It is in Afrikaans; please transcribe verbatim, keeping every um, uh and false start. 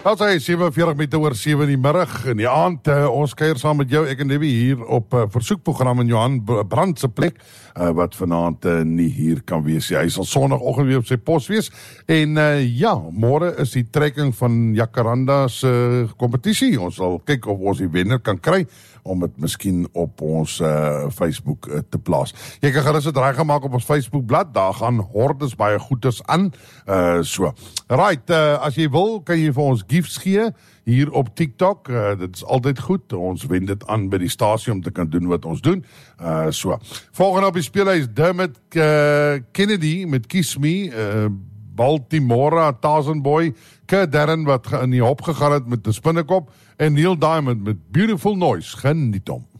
Dat is sewe en veertig minute oor sewe in die middag in die aand. Uh, ons kuier saam met jou, ek en Debbie hier op uh, versoekprogram in Johan Brand se plek, uh, wat vanaand uh, nie hier kan wees. Hy sal sondagoggend weer op sy pos wees. En uh, ja, môre is die trekking van Jacaranda se kompetisie. Ons sal kyk of ons die wenner kan kry, om het miskien op ons uh, Facebook uh, te plaas. Jy kan gerus dit reg gemaak op ons Facebookblad, daar gaan hordes baie goeders aan, uh, so. Right, uh, as jy wil, kan jy vir ons gifts gee, hier op TikTok, uh, dit is altyd goed, ons wend dit aan by die stasie om te kan doen wat ons doen, uh, so. Volgende op die speel is Dermot uh, Kennedy met Kiss Me, uh, Baltimore, Tarzan Boy, Kurt Darren wat in die hop gegaan het met die spinnekop, en Neil Diamond met Beautiful Noise. Geniet hom.